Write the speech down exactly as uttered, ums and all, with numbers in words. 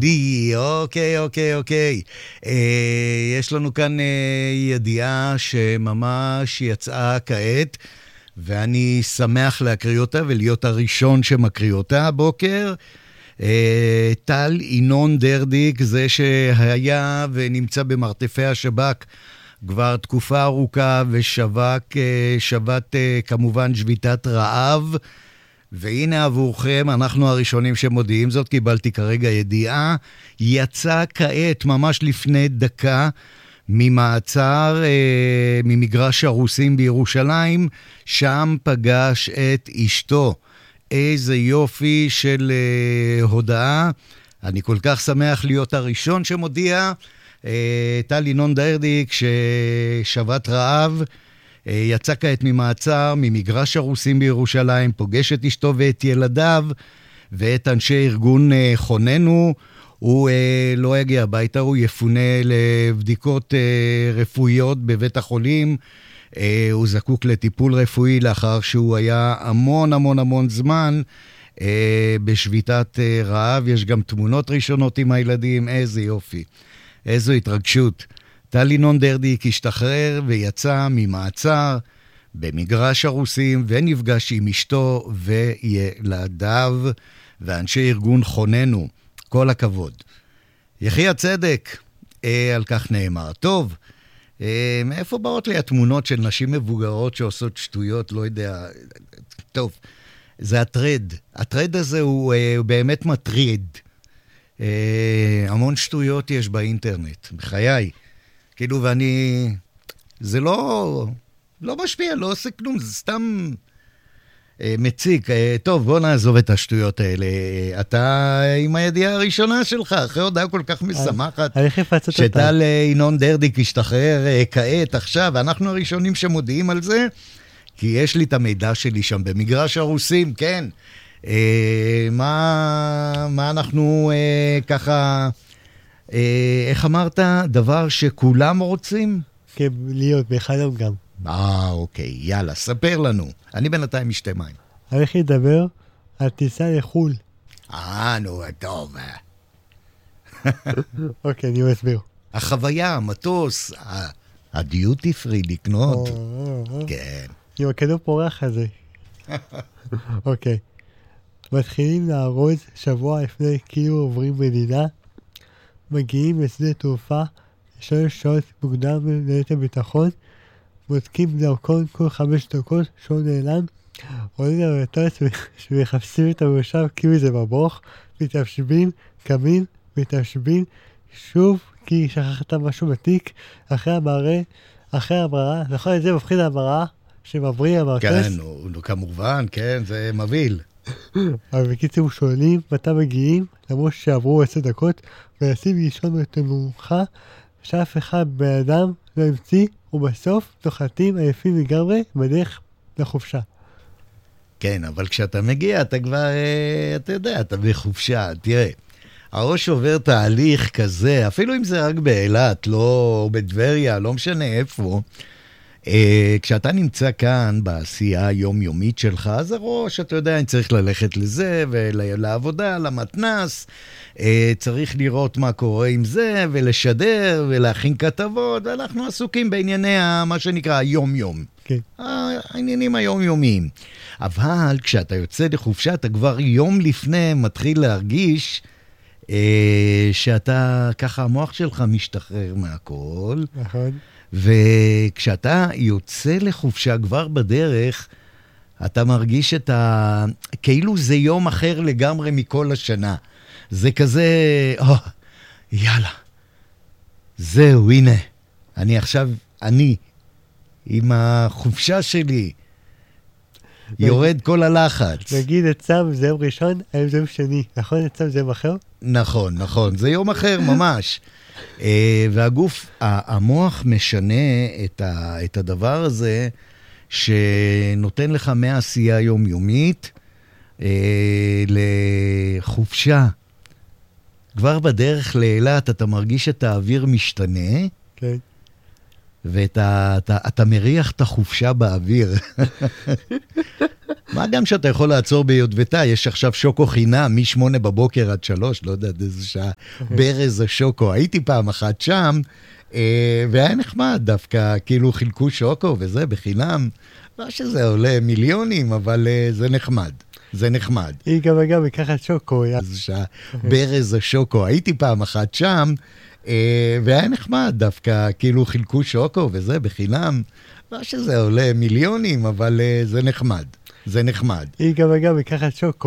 די, אוקיי, אוקיי, אוקיי. אה, יש לנו כאן אה, ידיעה שממש יצאה כעת, ואני שמח להקריא אותה ולהיות הראשון שמקריא אותה הבוקר. אה, טל ינון דרדיק, זה שהיה ונמצא במרתפי השב"כ כבר תקופה ארוכה, ושבק, אה, שבת אה, כמובן שביתת רעב, והנה עבורכם, אנחנו הראשונים שמודיעים זאת, קיבלתי כרגע ידיעה, יצא כעת ממש לפני דקה ממעצר, אה, ממגרש הרוסים בירושלים, שם פגש את אשתו. איזה יופי של אה, הודעה, אני כל כך שמח להיות הראשון שמודיע. אה, טל ינון דרדיק ששבת רעב, יצא כעת ממעצר, ממגרש הרוסים בירושלים, פוגש את אשתו ואת ילדיו, ואת אנשי ארגון חוננו. הוא אה, לא יגיע הביתה, הוא יפונה לבדיקות אה, רפואיות בבית החולים. אה, הוא זקוק לטיפול רפואי לאחר שהוא היה המון המון המון זמן אה, בשביתת אה, רעב. יש גם תמונות ראשונות עם הילדים, איזה יופי, איזו התרגשות. טל ינון דרדיק השתחרר ויצא ממעצר במגרש הרוסים ונפגש עם אשתו וילדיו ואנשי ארגון חוננו. כל הכבוד. יחי הצדק, אה, על כך נאמר. טוב, אה, מאיפה באות לי התמונות של נשים מבוגרות שעושות שטויות? לא יודע. טוב, זה הטרד. הטרד הזה הוא, אה, הוא באמת מטריד. אה, המון שטויות יש באינטרנט, בחיי. כאילו, ואני, זה לא, לא משפיע, לא עושה כלום, זה סתם אה, מציק. אה, טוב, בוא נעזוב את השטויות האלה. אתה עם הידיעה הראשונה שלך, אחרי הודעה כל כך משמחת, שטל ינון דרדיק השתחרר אה, כעת, עכשיו, ואנחנו הראשונים שמודיעים על זה, כי יש לי את המידע שלי שם במגרש הרוסים, כן. אה, מה, מה אנחנו אה, ככה... איך אמרת? דבר שכולם רוצים? כן, להיות בחלום גם. אה, אוקיי, יאללה, ספר לנו. אני בינתיים משתה מים. אני הולך לדבר על טיסה לחול. אה, נו, טוב. אוקיי, אני מסביר. החוויה, המטוס, הדיוטי פרי לקנות. כן. עם הכדור פורח הזה. אוקיי. מתחילים לארוז שבוע לפני כאילו עוברים מדינה. מגיעים לשדה תעופה, שלוש שעות מוקדם לנהלת הביטחון, בודקים דרכון כל חמש דקות, שעון נעלם, עולים למטוס ומחפשים את המושב כאילו זה בברוך, מתיישבים, קמים, מתיישבים, שוב, כי שכחת משהו בתיק, אחרי המראה, אחרי המראה, נכון את זה מפחיד המראה, שמבריא המרקס. כן, נו, כמובן, כן, זה מביל. אבל בקיצור שואלים מתי מגיעים, למרות שעברו עשר דקות, ונשים לישון בתמוכה, שאף אחד באדם לא המציא, ובסוף נוחתים עייפים לגמרי בדרך לחופשה. כן, אבל כשאתה מגיע, אתה כבר, אתה יודע, אתה בחופשה. תראה, הראש עובר תהליך כזה, אפילו אם זה רק באילת, לא בדבריה, לא משנה איפה, כשאתה נמצא כאן בעשייה היומיומית שלך, אז הראש, אתה יודע, אני צריך ללכת לזה ולעבודה, למתנס, צריך לראות מה קורה עם זה ולשדר ולהכין כתבות, ואנחנו עסוקים בענייני מה שנקרא היום-יום. כן. העניינים היום-יומיים. אבל כשאתה יוצא לחופשה, אתה כבר יום לפני מתחיל להרגיש שאתה, ככה המוח שלך משתחרר מהכל. נכון. וכשאתה יוצא לחופשה כבר בדרך, אתה מרגיש את ה... כאילו זה יום אחר לגמרי מכל השנה. זה כזה, או, יאללה, זהו, הנה, אני עכשיו, אני, עם החופשה שלי, יורד כל הלחץ. נגיד אצלם זה יום ראשון, היום זה יום שני, נכון? אצלם זה יום אחר? נכון, נכון, זה יום אחר ממש. והגוף, המוח משנה את, ה, את הדבר הזה שנותן לך מעשייה יומיומית אה, לחופשה. כבר בדרך לאילת אתה מרגיש את האוויר משתנה, כן. ואתה אתה, אתה מריח את החופשה באוויר. מה גם שאתה יכול לעצור ביודבתה, יש עכשיו שוקו חינם, משמונה בבוקר עד שלוש, לא יודע איזה שעה, ברז השוקו. הייתי פעם אחת שם, והיה נחמד דווקא, כאילו חילקו שוקו וזה בחינם, לא שזה עולה מיליונים, אבל זה נחמד. זה נחמד. היא גם גם לקחת שוקו. איזה שעה, ברז השוקו. הייתי פעם אחת שם, והיה נחמד דווקא, כאילו חילקו שוקו וזה בחינם, לא שזה עולה מיליונים, אבל זה נחמד. זה נחמד. היא גם גם לקחת שוקו.